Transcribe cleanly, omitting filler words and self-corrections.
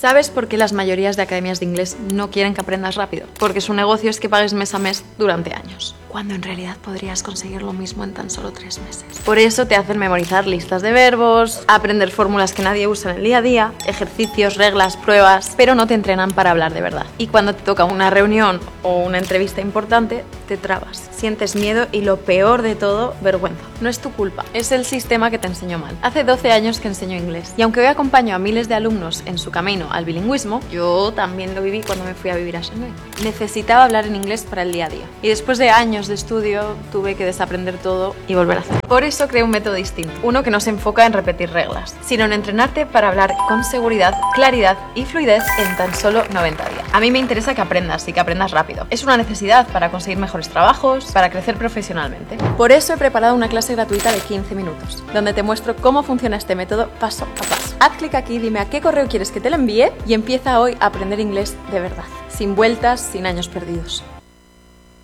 ¿Sabes por qué las mayorías de academias de inglés no quieren que aprendas rápido? Porque su negocio es que pagues mes a mes durante años, cuando en realidad podrías conseguir lo mismo en tan solo 3 meses. Por eso te hacen memorizar listas de verbos, aprender fórmulas que nadie usa en el día a día, ejercicios, reglas, pruebas, pero no te entrenan para hablar de verdad. Y cuando te toca una reunión o una entrevista importante, te trabas, sientes miedo y lo peor de todo, vergüenza. No es tu culpa, es el sistema que te enseñó mal. Hace 12 años que enseño inglés y aunque hoy acompaño a miles de alumnos en su camino al bilingüismo, yo también lo viví cuando me fui a vivir a Shanghái. Necesitaba hablar en inglés para el día a día y después de años de estudio tuve que desaprender todo y volver a hacer. Por eso creé un método distinto, uno que no se enfoca en repetir reglas, sino en entrenarte para hablar con seguridad, claridad y fluidez en tan solo 90 días. A mí me interesa que aprendas y que aprendas rápido. Es una necesidad para conseguir mejores trabajos, para crecer profesionalmente. Por eso he preparado una clase gratuita de 15 minutos, donde te muestro cómo funciona este método paso a paso. Haz clic aquí, dime a qué correo quieres que te lo envíe y empieza hoy a aprender inglés de verdad, sin vueltas, sin años perdidos.